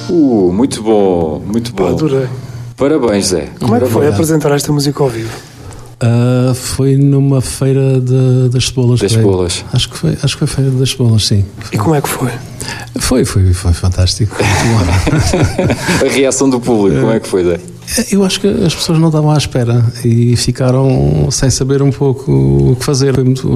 Muito bom, muito bom. Adorei. Parabéns, Zé. Como é que foi apresentar esta música ao vivo? Foi numa feira das Cebolas. Das Cebolas. Acho que foi feira das Cebolas, sim. E como é que foi? Foi fantástico. A reação do público, como é que foi, Zé? Eu acho que as pessoas não estavam à espera e ficaram sem saber um pouco o que fazer. Foi muito